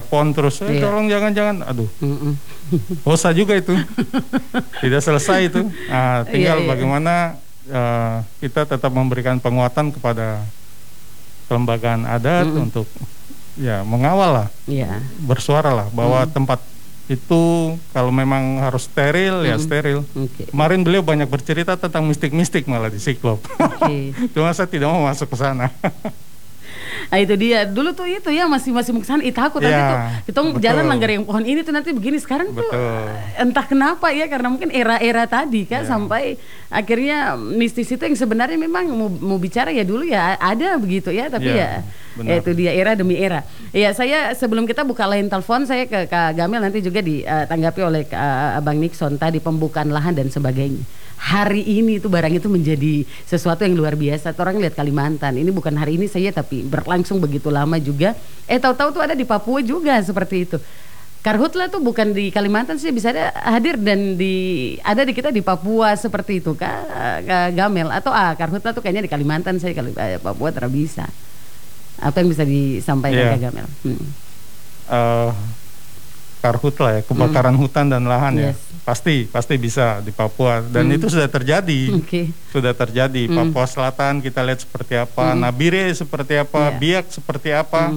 telepon terus, tolong jangan, aduh, bosan juga itu, tidak selesai itu. Nah, tinggal bagaimana kita tetap memberikan penguatan kepada kelembagaan adat untuk mengawal lah, bersuara lah bahwa tempat itu kalau memang harus steril ya steril. Kemarin beliau banyak bercerita tentang mistik-mistik malah di Siklop. Cuma saya tidak mau masuk ke sana. Nah itu dia, dulu tuh itu ya masih mau kesana, takut nanti tuh kita jalan langgar yang pohon ini tuh nanti begini. Sekarang tuh entah kenapa ya, karena mungkin era-era tadi kan sampai akhirnya mistis itu yang sebenarnya memang mau bicara ya dulu ya ada begitu ya, tapi itu dia era demi era. Ya saya sebelum kita buka line telepon, saya ke Kak Gamel nanti juga ditanggapi oleh Abang Nixon tadi pembukaan lahan dan sebagainya. Hari ini tuh barang itu menjadi sesuatu yang luar biasa. Orang lihat Kalimantan, ini bukan hari ini saja tapi berlangsung begitu lama juga. Tahu-tahu tuh ada di Papua juga seperti itu. Karhutla tuh bukan di Kalimantan sih, bisa hadir dan ada di kita di Papua seperti itu Kak Gamel, atau Karhutla tuh kayaknya di Kalimantan, saya Papua tidak bisa. Apa yang bisa disampaikan Kak Gamel? Karhutla ya, kebakaran hutan dan lahan ya. Pasti bisa di Papua dan itu sudah terjadi. Sudah terjadi. Papua Selatan kita lihat seperti apa, Nabire seperti apa, Biak seperti apa.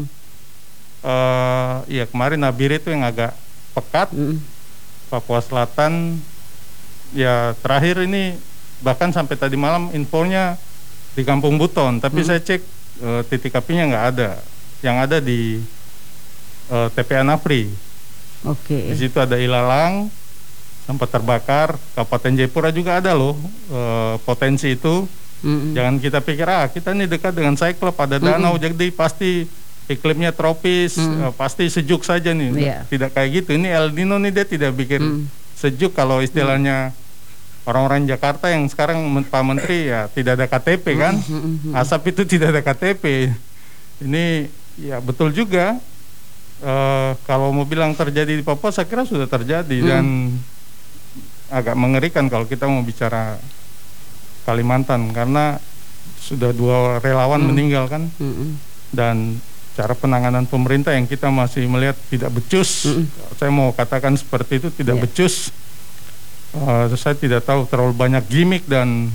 Kemarin Nabire itu yang agak pekat. Papua Selatan ya terakhir ini bahkan sampai tadi malam infonya di Kampung Buton, tapi saya cek titik apinya nggak ada. Yang ada di TPA Nafri. Di situ ada ilalang sempat terbakar. Kabupaten Jayapura juga ada loh potensi itu. Jangan kita pikir kita ini dekat dengan Cyclop, ada danau, jadi pasti iklimnya tropis, pasti sejuk saja nih. Tidak kayak gitu. Ini El Nino nih, dia tidak bikin sejuk. Kalau istilahnya orang-orang Jakarta yang sekarang Pak Menteri ya tidak ada KTP kan, asap itu tidak ada KTP. Ini ya betul juga. Kalau mau bilang terjadi di Papua, saya kira sudah terjadi dan agak mengerikan kalau kita mau bicara Kalimantan karena sudah 2 relawan meninggal kan, dan cara penanganan pemerintah yang kita masih melihat tidak becus. Saya mau katakan seperti itu, tidak becus. Saya tidak tahu, terlalu banyak gimmick dan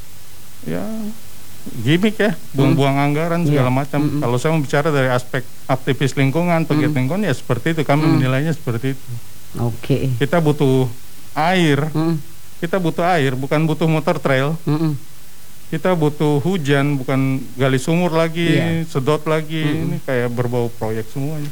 gimmick ya, buang-buang anggaran segala macam. Kalau saya mau bicara dari aspek aktivis lingkungan, pegiat lingkungan ya seperti itu, kami menilainya seperti itu. Kita butuh air, bukan butuh motor trail. Kita butuh hujan, bukan gali sumur lagi, sedot lagi. Ini kayak berbau proyek semuanya.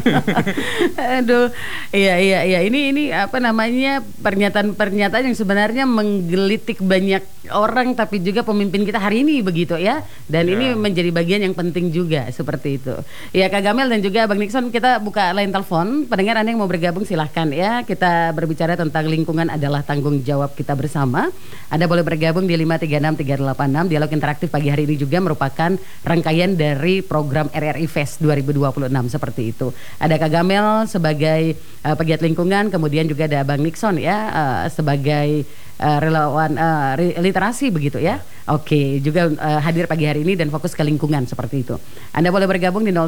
Aduh, iya. Ini apa namanya, pernyataan yang sebenarnya menggelitik banyak orang, tapi juga pemimpin kita hari ini begitu ya. Dan ini menjadi bagian yang penting juga seperti itu. Ya Kak Gamel dan juga Bang Nixon, kita buka line telepon. Pendengar Anda yang mau bergabung silahkan ya. Kita berbicara tentang lingkungan adalah tanggung jawab kita bersama. Anda boleh bergabung di 53638. Dialog interaktif pagi hari ini juga merupakan rangkaian dari program RRI Fest 2026 seperti itu. Ada Kak Gamel sebagai pegiat lingkungan, kemudian juga ada Bang Nixon ya sebagai relawan literasi begitu ya. Juga hadir pagi hari ini dan fokus ke lingkungan seperti itu. Anda boleh bergabung di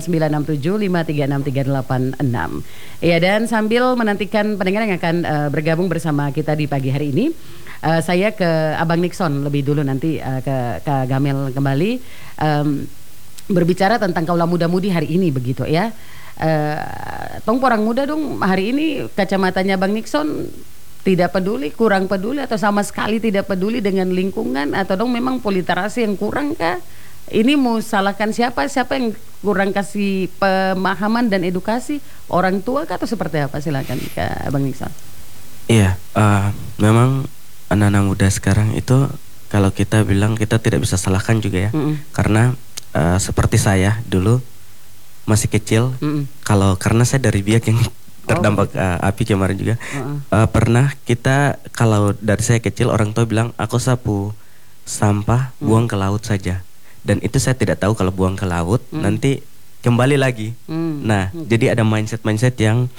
0967536386. Ya, dan sambil menantikan pendengar yang akan bergabung bersama kita di pagi hari ini, saya ke Abang Nixon lebih dulu, nanti ke Gamel kembali berbicara tentang kaula muda-mudi hari ini begitu ya. Tong orang muda dong hari ini, kacamatanya Bang Nixon tidak peduli, kurang peduli, atau sama sekali tidak peduli dengan lingkungan, atau dong memang literasi yang kurang kah? Ini mau salahkan siapa yang kurang kasih pemahaman dan edukasi, orang tua kah atau seperti apa? Silakan Kak Bang Nixon. Iya, memang anak-anak muda sekarang itu kalau kita bilang kita tidak bisa salahkan juga ya, karena seperti saya dulu masih kecil, karena saya dari Biak yang terdampak api kemarin juga, pernah kita, kalau dari saya kecil orang tua bilang aku sapu sampah buang ke laut saja, dan itu saya tidak tahu kalau buang ke laut nanti kembali lagi. Nah, jadi ada mindset yang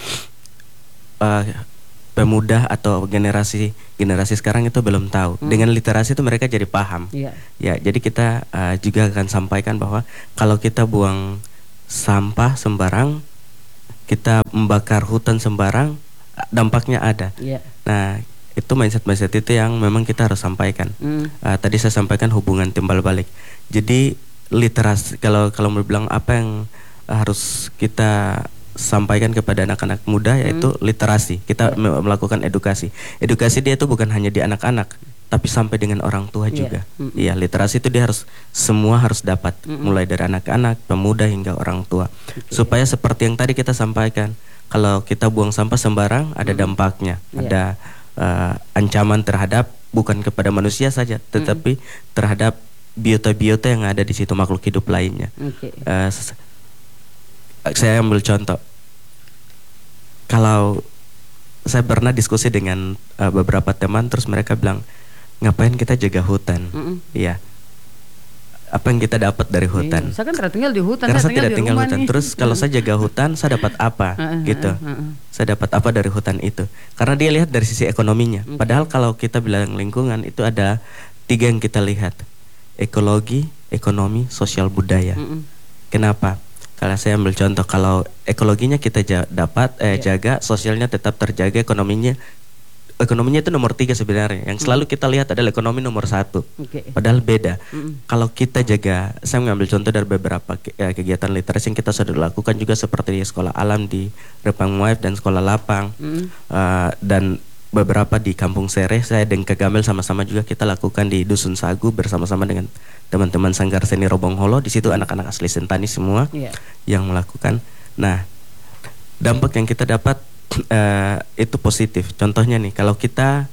pemuda atau generasi sekarang itu belum tahu. Dengan literasi itu mereka jadi paham. Ya, jadi kita juga akan sampaikan bahwa kalau kita buang sampah sembarang, kita membakar hutan sembarang, dampaknya ada. Nah, itu mindset itu yang memang kita harus sampaikan. Tadi saya sampaikan hubungan timbal balik. Jadi literasi, kalau mau bilang apa yang harus kita sampaikan kepada anak-anak muda, yaitu literasi. Kita melakukan edukasi. Edukasi dia itu bukan hanya di anak-anak, tapi sampai dengan orang tua juga. Iya, literasi itu dia semua harus dapat, mulai dari anak-anak, pemuda hingga orang tua. Supaya seperti yang tadi kita sampaikan, kalau kita buang sampah sembarang ada dampaknya, ada ancaman terhadap bukan kepada manusia saja, tetapi terhadap biota-biota yang ada di situ, makhluk hidup lainnya. Saya ambil contoh. Kalau saya pernah diskusi dengan beberapa teman, terus mereka bilang, ngapain kita jaga hutan? Iya. Apa yang kita dapat dari hutan? Saya kan tinggal di hutan. Karena saya tidak tinggal di hutan. Terus kalau saya jaga hutan, saya dapat apa? Gitu. Saya dapat apa dari hutan itu? Karena dia lihat dari sisi ekonominya. Padahal kalau kita bilang lingkungan, itu ada 3 yang kita lihat: ekologi, ekonomi, sosial, budaya. Kenapa? Kalau saya ambil contoh, kalau ekologinya kita jaga, sosialnya tetap terjaga, ekonominya itu nomor 3 sebenarnya. Yang selalu kita lihat adalah ekonomi nomor 1. Padahal beda. Kalau kita jaga, saya mengambil contoh dari beberapa kegiatan literasi yang kita sudah lakukan juga, seperti di Sekolah Alam di Repang Muaib dan Sekolah Lapang, dan beberapa di Kampung Sereh. Saya dan Kak Gamel sama-sama juga kita lakukan di Dusun Sagu bersama-sama dengan teman-teman Sanggar Seni Robong Holo. Di situ anak-anak asli Sentani semua yang melakukan. Nah, dampak yang kita dapat itu positif. Contohnya nih, kalau kita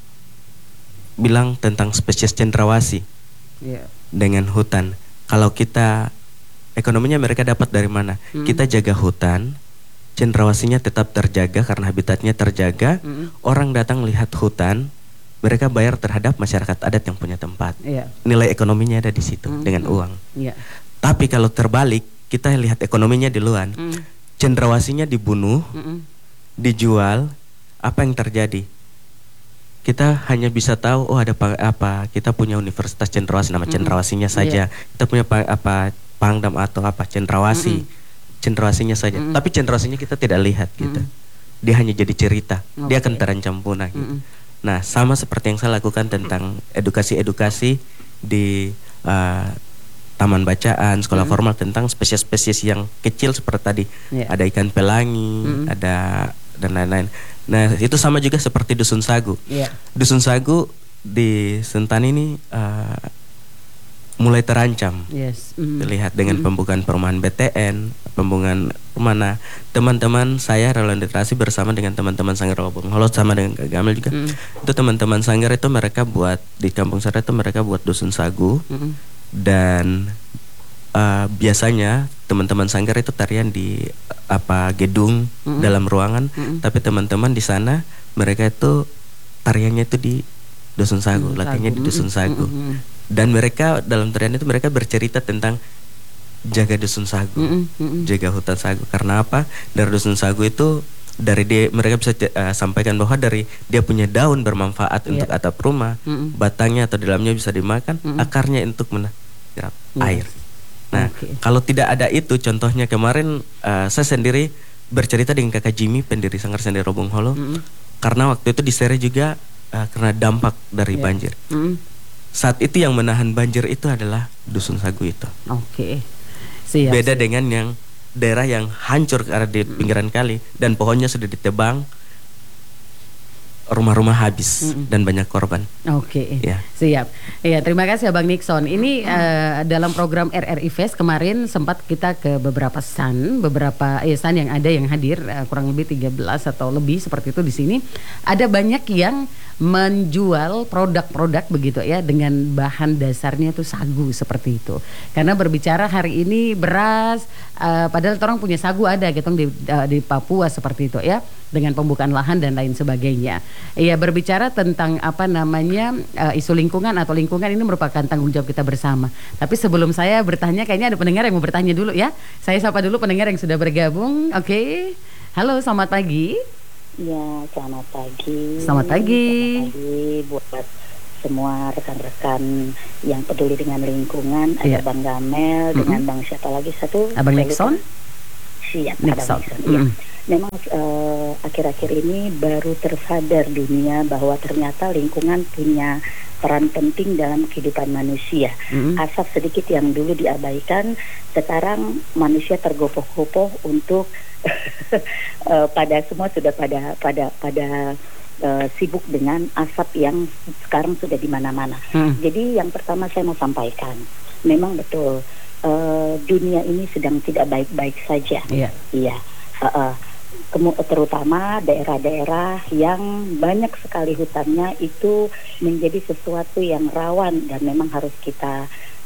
bilang tentang spesies cendrawasih dengan hutan, kalau kita ekonominya mereka dapat dari mana? Kita jaga hutan, cendrawasihnya tetap terjaga karena habitatnya terjaga. Orang datang lihat hutan, mereka bayar terhadap masyarakat adat yang punya tempat. Nilai ekonominya ada di situ dengan uang. Tapi kalau terbalik, kita lihat ekonominya di luar, cendrawasihnya dibunuh, dijual, apa yang terjadi? Kita hanya bisa tahu, oh ada apa? Kita punya Universitas Cendrawasih, nama cendrawasihnya saja. Kita punya Pangdam atau apa cendrawasih, cendrawasihnya saja. Tapi cendrawasihnya kita tidak lihat gitu. Dia hanya jadi cerita. Dia akan terancam punah gitu. Nah, sama seperti yang saya lakukan tentang edukasi di taman bacaan, sekolah formal, tentang spesies-spesies yang kecil seperti tadi. Ada ikan pelangi, ada dan lain-lain. Nah, itu sama juga seperti Dusun Sagu. Dusun Sagu di Sentani ini mulai terancam. Terlihat dengan pembukaan perumahan BTN, pembangunan mana teman-teman saya relawan literasi bersama dengan teman-teman Sanggar Robong Holo, sama dengan Kak Gamel juga. Itu teman-teman Sanggar itu mereka buat di Kampung Sereh itu mereka buat Dusun Sagu. Dan biasanya teman-teman Sanggar itu tarian di gedung dalam ruangan, tapi teman-teman di sana mereka itu tariannya itu di Dusun Sagu, latihannya di Dusun Sagu. Dan mereka dalam tarian itu mereka bercerita tentang jaga Dusun Sagu, jaga hutan sagu. Karena apa? Dari Dusun Sagu itu mereka bisa sampaikan bahwa dari dia punya daun bermanfaat untuk atap rumah, batangnya atau dalamnya bisa dimakan, akarnya untuk menyerap air. Nah, kalau tidak ada itu, contohnya kemarin saya sendiri bercerita dengan kakak Jimmy, pendiri Sanggar Seni Robong Holo, karena waktu itu di Sereh juga karena dampak dari banjir. Saat itu yang menahan banjir itu adalah Dusun Sagu itu. Beda dengan yang daerah yang hancur karena di pinggiran kali dan pohonnya sudah ditebang, rumah-rumah habis dan banyak korban. Siap. Ya, terima kasih Abang Nixon. Ini dalam program RRI Fest kemarin sempat kita ke beberapa stand yang ada yang hadir, kurang lebih 13 atau lebih seperti itu di sini. Ada banyak yang menjual produk-produk begitu ya dengan bahan dasarnya itu sagu seperti itu. Karena berbicara hari ini beras, padahal orang punya sagu ada gitu di Papua seperti itu ya, dengan pembukaan lahan dan lain sebagainya. Iya, berbicara tentang isu lingkungan atau lingkungan ini merupakan tanggung jawab kita bersama. Tapi sebelum saya bertanya, kayaknya ada pendengar yang mau bertanya dulu ya. Saya sapa dulu pendengar yang sudah bergabung. Halo, selamat pagi. Ya, selamat pagi. Selamat pagi. Selamat pagi buat semua rekan-rekan yang peduli dengan lingkungan. Ada Bang Gamel dengan Bang siapa lagi satu? Abang Nixon. Siap, Nixon. Ya. Memang akhir-akhir ini baru tersadar dunia bahwa ternyata lingkungan punya peran penting dalam kehidupan manusia. Asap sedikit yang dulu diabaikan, sekarang manusia tergopoh-gopoh untuk pada semua sudah pada sibuk dengan asap yang sekarang sudah di mana-mana. Jadi yang pertama saya mau sampaikan, memang betul dunia ini sedang tidak baik-baik saja. Iya. Terutama daerah-daerah yang banyak sekali hutannya itu menjadi sesuatu yang rawan dan memang harus kita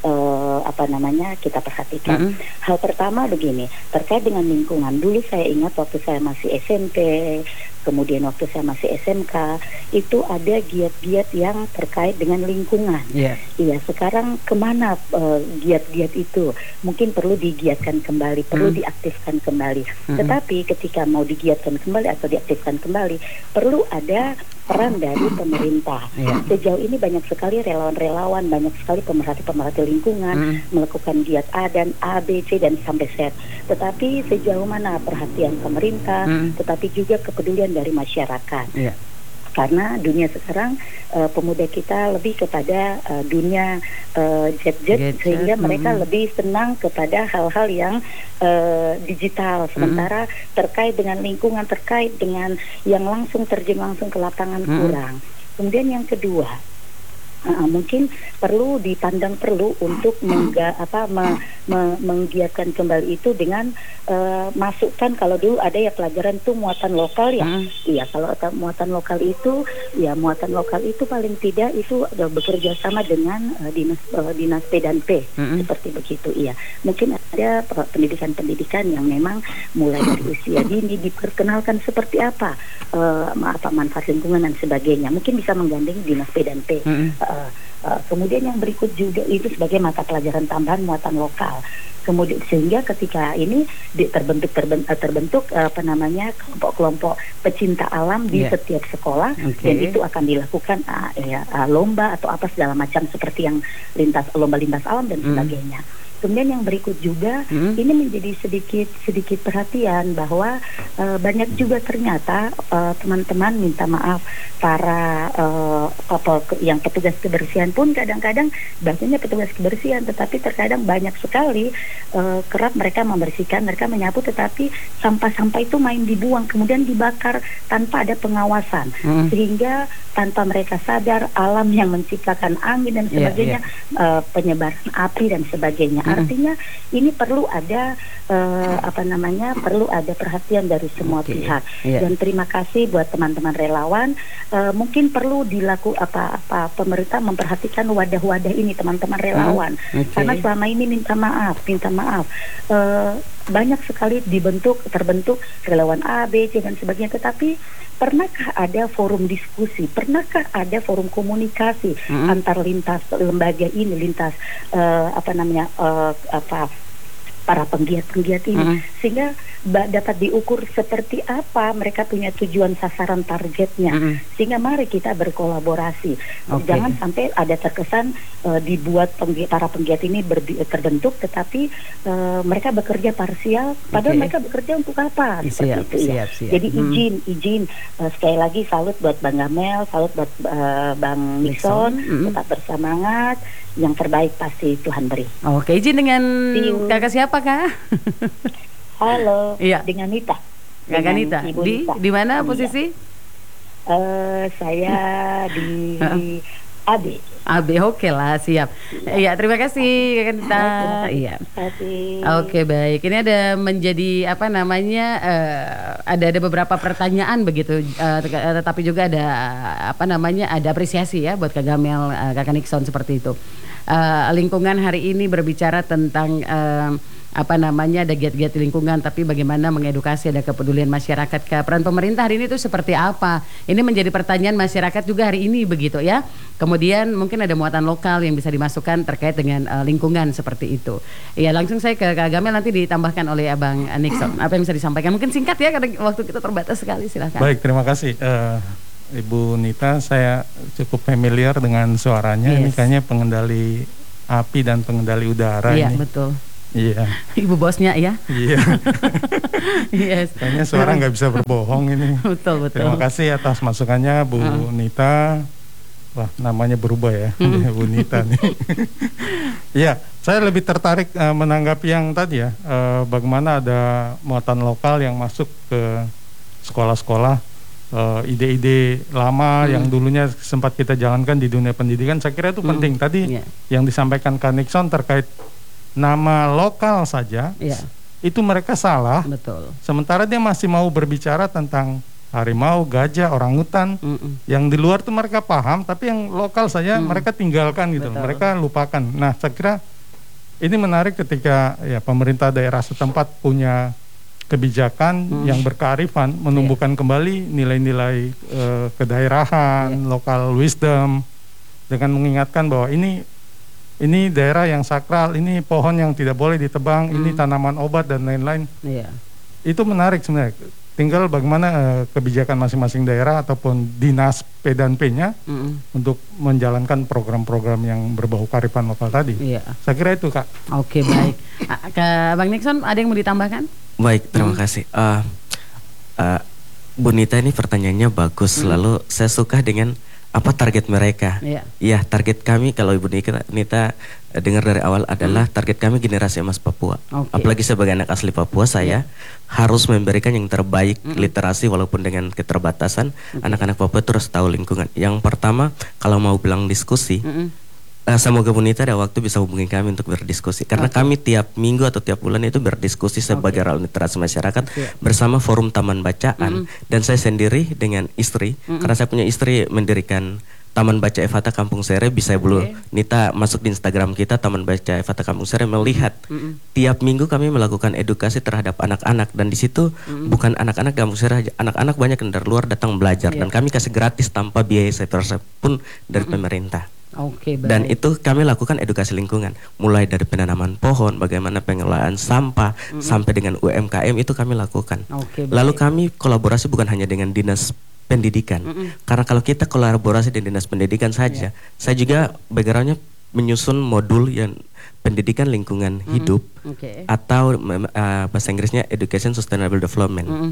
kita perhatikan. Hal pertama begini, terkait dengan lingkungan. Dulu saya ingat waktu saya masih SMP, kemudian waktu saya masih SMK, itu ada giat-giat yang terkait dengan lingkungan. Iya, sekarang kemana giat-giat itu? Mungkin perlu digiatkan kembali, perlu diaktifkan kembali. Tetapi ketika mau digiatkan kembali atau diaktifkan kembali, perlu ada peran dari pemerintah. Sejauh ini banyak sekali relawan-relawan, banyak sekali pemerhati-pemerhati lingkungan melakukan giat A dan A, B, C dan sampai Z. Tetapi sejauh mana perhatian pemerintah, tetapi juga kepedulian dari masyarakat. Karena dunia sekarang pemuda kita lebih kepada dunia gadget sehingga mereka lebih senang kepada hal-hal yang digital, sementara terkait dengan lingkungan, terkait dengan yang langsung terjun langsung ke lapangan kurang. Kemudian yang kedua, mungkin perlu dipandang perlu untuk menggiatkan kembali itu dengan masukkan, kalau dulu ada ya pelajaran tuh muatan lokal ya. Iya, kalau muatan lokal itu paling tidak itu bekerja sama dengan dinas P dan P seperti begitu. Iya, mungkin ada pendidikan yang memang mulai dari usia dini diperkenalkan seperti apa manfaat lingkungan dan sebagainya. Mungkin bisa menggandeng dinas P dan P. Kemudian yang berikut juga itu sebagai mata pelajaran tambahan muatan lokal. Kemudian sehingga ketika ini terbentuk kelompok-kelompok pecinta alam di setiap sekolah, dan itu akan dilakukan lomba atau apa segala macam seperti yang lomba lintas alam dan sebagainya. Kemudian yang berikut juga ini menjadi sedikit perhatian bahwa banyak juga ternyata teman-teman minta maaf para yang petugas kebersihan pun kadang-kadang bahasanya petugas kebersihan, tetapi terkadang banyak sekali kerap mereka membersihkan, mereka menyapu, tetapi sampah-sampah itu main dibuang kemudian dibakar tanpa ada pengawasan, sehingga tanpa mereka sadar alam yang menciptakan angin dan sebagainya, penyebaran api dan sebagainya. Artinya ini perlu ada perlu ada perhatian dari semua pihak. Dan terima kasih buat teman-teman relawan. Mungkin perlu pemerintah memperhatikan wadah-wadah ini, teman-teman relawan. Karena selama ini minta maaf. Banyak sekali terbentuk relawan A, B, C dan sebagainya, tetapi pernahkah ada forum diskusi, pernahkah ada forum komunikasi antar lintas lembaga ini, para penggiat-penggiat ini, sehingga dapat diukur seperti apa mereka punya tujuan sasaran targetnya, sehingga mari kita berkolaborasi. Jangan sampai ada terkesan dibuat para penggiat ini terbentuk tetapi mereka bekerja parsial, padahal mereka bekerja untuk apa? Seperti itu. Siap. Jadi izin sekali lagi salut buat Bang Gamel, salut buat Bang Nixon, tetap bersemangat. Yang terbaik pasti Tuhan beri. Oke, izin dengan kakak siapa, Kak? Halo, dengan Nita. Kakak Nita. Di mana posisi? Saya di AB. Oke lah, siap. Iya, terima kasih Kakak Nita. Iya. Oke, baik. Ini ada menjadi ada beberapa pertanyaan begitu, tetapi juga ada ada apresiasi ya buat Kak Gamel, Kakak Nixon seperti itu. Lingkungan hari ini berbicara tentang ada giat-giat lingkungan, tapi bagaimana mengedukasi, ada kepedulian masyarakat. Peran pemerintah hari ini itu seperti apa? Ini menjadi pertanyaan masyarakat juga hari ini begitu ya. Kemudian mungkin ada muatan lokal yang bisa dimasukkan terkait dengan lingkungan seperti itu. Ya, langsung saya ke Kak Gamel, nanti ditambahkan oleh Abang Nixon. Apa yang bisa disampaikan? Mungkin singkat ya karena waktu kita terbatas sekali, silakan. Baik, terima kasih. Ibu Nita, saya cukup familiar dengan suaranya. Ini kayaknya pengendali api dan pengendali udara. Iya, ini. betul. Iya. Ibu bosnya ya. Iya. Yes. Kayaknya suara nggak bisa berbohong ini. Betul. Terima kasih atas masukannya Bu Nita. Wah, namanya berubah ya, Bu Nita nih. Iya, saya lebih tertarik menanggapi yang tadi ya, bagaimana ada muatan lokal yang masuk ke sekolah-sekolah, ide-ide lama yang dulunya sempat kita jalankan di dunia pendidikan. Saya kira itu penting. Tadi yang disampaikan Kak Nixon terkait nama lokal saja, itu mereka salah. Betul. Sementara dia masih mau berbicara tentang harimau, gajah, orangutan, yang di luar tuh mereka paham, tapi yang lokal saja mereka tinggalkan gitu, mereka lupakan. Nah, saya kira ini menarik ketika ya pemerintah daerah setempat punya kebijakan yang berkearifan, menumbuhkan kembali nilai-nilai kedaerahan, lokal wisdom, dengan mengingatkan bahwa ini daerah yang sakral, ini pohon yang tidak boleh ditebang, ini tanaman obat dan lain-lain. Itu menarik sebenarnya. Tinggal bagaimana kebijakan masing-masing daerah ataupun dinas P dan P-nya untuk menjalankan program-program yang berbau kearifan lokal tadi. Saya kira itu, Kak. Oke, baik. Kak Bang Nixon, ada yang mau ditambahkan? Baik, terima kasih. Bu Nita, ini pertanyaannya bagus. Lalu saya suka dengan apa target mereka. Ya, target kami kalau Ibu Nita dengar dari awal adalah target kami generasi emas Papua. Apalagi sebagai anak asli Papua, saya harus memberikan yang terbaik literasi walaupun dengan keterbatasan. Anak-anak Papua terus tahu lingkungan. Yang pertama, kalau mau bilang diskusi, semoga Bu Nita ada waktu bisa hubungi kami untuk berdiskusi. Karena kami tiap minggu atau tiap bulan itu berdiskusi sebagai rel literasi masyarakat bersama forum taman bacaan. Dan saya sendiri dengan istri, karena saya punya istri mendirikan Taman Baca Evata Kampung Sere. Bisa Bu Nita masuk di Instagram kita, Taman Baca Evata Kampung Sere, melihat tiap minggu kami melakukan edukasi terhadap anak-anak. Dan di situ bukan anak-anak Kampung Sere aja, anak-anak banyak yang dari luar datang belajar. Dan kami kasih gratis tanpa biaya sepeser pun dari pemerintah. Dan itu kami lakukan edukasi lingkungan, mulai dari penanaman pohon, bagaimana pengelolaan sampah, sampai dengan UMKM itu kami lakukan. Lalu kami kolaborasi bukan hanya dengan dinas pendidikan, karena kalau kita kolaborasi dengan dinas pendidikan saja, saya juga backgroundnya menyusun modul yang pendidikan lingkungan hidup, atau bahasa Inggrisnya Education Sustainable Development.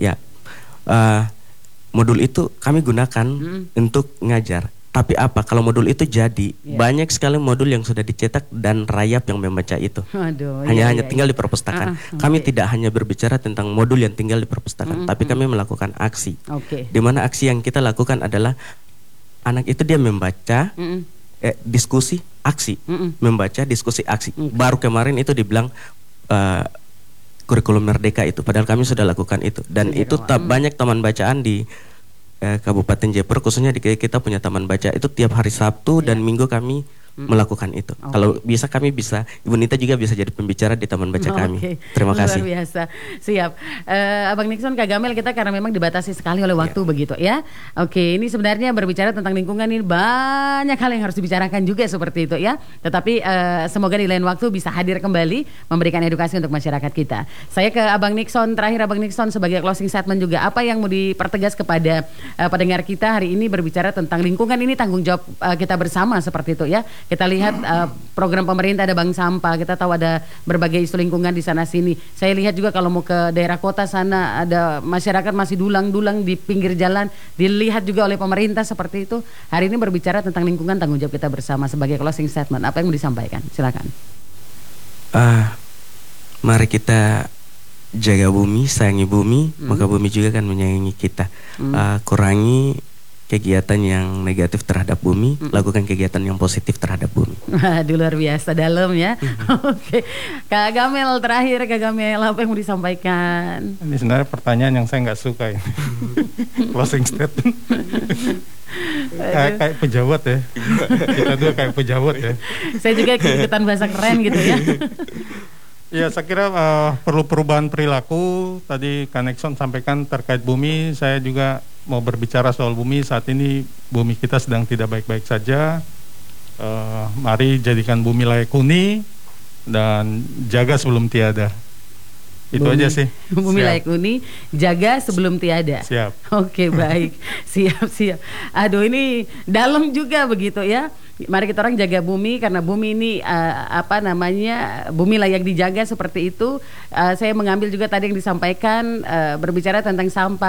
Modul itu kami gunakan untuk ngajar. Tapi apa, kalau modul itu jadi, banyak sekali modul yang sudah dicetak dan rayap yang membaca itu. Hanya tinggal di perpustakaan. Kami tidak hanya berbicara tentang modul yang tinggal di perpustakaan, tapi kami melakukan aksi. Di mana aksi yang kita lakukan adalah anak itu dia membaca, diskusi, aksi. Membaca, diskusi, aksi. Baru kemarin itu dibilang kurikulum merdeka itu, padahal kami sudah lakukan itu. Dan itu banyak taman bacaan di Kabupaten Jayapura, khususnya di kita punya taman baca itu tiap hari Sabtu dan Minggu kami melakukan itu. Kalau bisa kami bisa, Ibu Nita juga bisa jadi pembicara di taman baca kami. Terima kasih. Luar biasa. Siap. Abang Nixon, Kak Gamel, kita karena memang dibatasi sekali oleh waktu begitu ya. Ini sebenarnya berbicara tentang lingkungan ini banyak hal yang harus dibicarakan juga seperti itu ya. Tetapi semoga di lain waktu bisa hadir kembali memberikan edukasi untuk masyarakat kita. Saya ke Abang Nixon, terakhir Abang Nixon sebagai closing statement juga, apa yang mau dipertegas kepada pendengar kita hari ini berbicara tentang lingkungan ini tanggung jawab kita bersama seperti itu ya. Kita lihat program pemerintah ada bank sampah, kita tahu ada berbagai isu lingkungan di sana sini. Saya lihat juga kalau mau ke daerah kota sana ada masyarakat masih dulang-dulang di pinggir jalan, dilihat juga oleh pemerintah seperti itu. Hari ini berbicara tentang lingkungan tanggung jawab kita bersama sebagai closing statement. Apa yang mau disampaikan? Silakan. Mari kita jaga bumi, sayangi bumi, maka bumi juga akan menyayangi kita. Kurangi kegiatan yang negatif terhadap bumi, lakukan kegiatan yang positif terhadap bumi. Waduh, luar biasa dalam ya. Oke, Kak Gamel terakhir, Kak Gamel apa yang mau disampaikan? Ini sebenarnya pertanyaan yang saya nggak suka ini. Closing statement. Kayak pejabat ya. Kita dua kayak pejabat ya. Saya juga ikutan bahasa keren gitu ya. Ya, saya kira perlu perubahan perilaku. Tadi Kak Nixon sampaikan terkait bumi. Saya juga mau berbicara soal bumi. Saat ini bumi kita sedang tidak baik-baik saja. Mari jadikan bumi layak huni dan jaga sebelum tiada. Itu aja sih. Bumi layak huni, jaga sebelum tiada. Siap. Oke, baik. Siap. Aduh, ini dalam juga begitu ya. Mari kita orang jaga bumi, karena bumi ini bumi layak dijaga seperti itu. Saya mengambil juga tadi yang disampaikan berbicara tentang sampah.